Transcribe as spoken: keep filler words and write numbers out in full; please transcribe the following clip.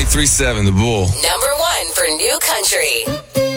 three seven, The Bull. Number one for New Country.